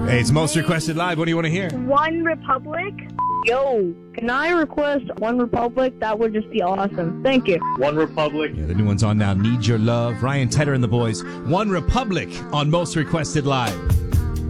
Hey, it's Most Requested Live. What do you want to hear? One Republic. Yo, can I request One Republic? That would just be awesome. Thank you. One Republic. Yeah, the new one's on now. Need Your Love. Ryan Tedder and the boys. One Republic on Most Requested Live.